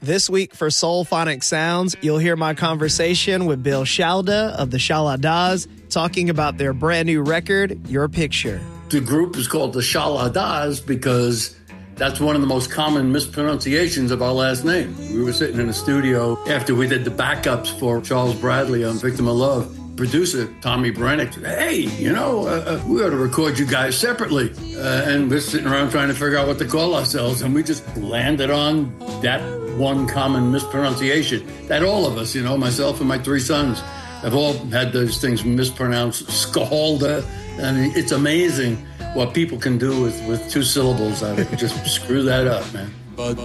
This week for Soulphonic Sounds, you'll hear my conversation with Bill Shalda of the Shaladas talking about their brand new record, Your Picture. The group is called the Shaladas because that's one of the most common mispronunciations of our last name. We were sitting in a studio after we did the backups for Charles Bradley on Victim of Love. Producer Tommy Brennick said, hey, we ought to record you guys separately. And we're sitting around trying to figure out what to call ourselves. And we just landed on that one common mispronunciation that all of us, myself and my three sons, have all had those things mispronounced, Scalda. And it's amazing what people can do with two syllables. I just screw that up, man.